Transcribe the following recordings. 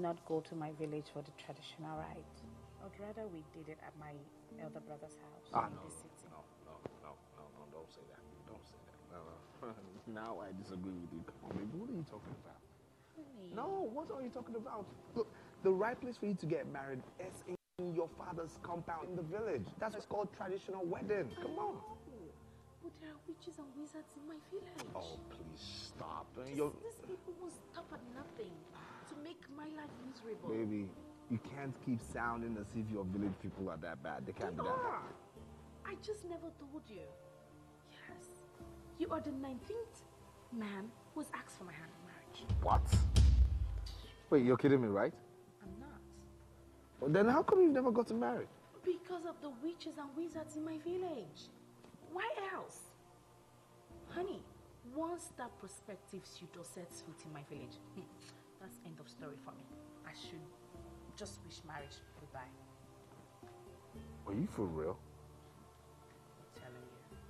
not go to my village for the traditional rite. I'd rather we did it at my elder brother's house in No, the city. no, don't say that. Don't say that. No. Now I disagree with you. Come on, baby, what are you talking about? Honey. No, what are you talking about? Look, the right place for you to get married is in your father's compound in the village. That's what's called traditional wedding. Come on. But there are witches and wizards in my village. Oh, please stop. These people will stop at nothing to make my life miserable. Baby, you can't keep sounding as if your village people are that bad. They can't be that bad. I just never told you. Yes. You are the 19th man who's asked for my hand in marriage. What? Wait, you're kidding me, right? I'm not. Well, then how come you've never gotten married? Because of the witches and wizards in my village. Why else? Honey, once that prospective suitor sets foot in my village, that's end of story for me. I should just wish marriage goodbye. Are you for real? I'm telling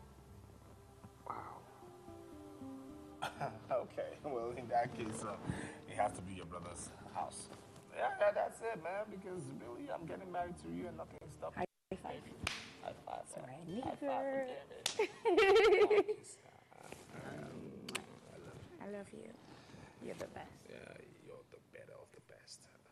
you. Wow. Okay, well, in that case, it has to be your brother's house. Yeah, that's it, man, because really, I'm getting married to you and nothing is stopping. High five. High five. Sorry, High neighbor. I love you. I love you. You're the best. Yeah, you're the better of the best.